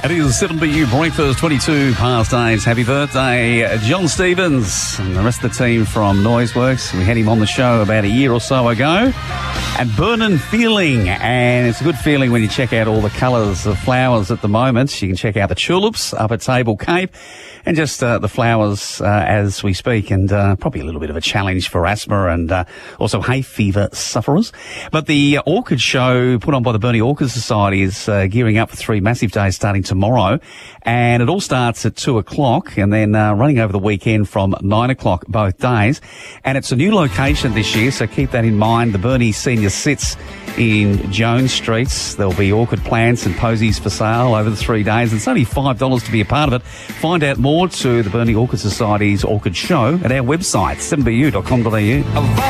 It is 7BU Breakfast, 22 past 8. Happy birthday, John Stevens and the rest of the team from Noiseworks. We had him on the show about a year or so ago. And Burnin' Feeling, and it's a good feeling when you check out all the colours of flowers at the moment. You can check out the tulips up at Table Cape and just the flowers as we speak, and probably a little bit of a challenge for asthma and also hay fever sufferers. But the Orchid Show put on by the Burnie Orchid Society is gearing up for 3 massive days starting tomorrow, and it all starts at 2 o'clock and then running over the weekend from 9 o'clock both days. And it's a new location this year, so keep that in mind. The Burnie Senior Sits in Jones Streets. There'll be orchid plants and posies for sale over the 3 days. It's only $5 to be a part of it. Find out more to the Burnie Orchid Society's Orchid Show at our website, 7bu.com.au.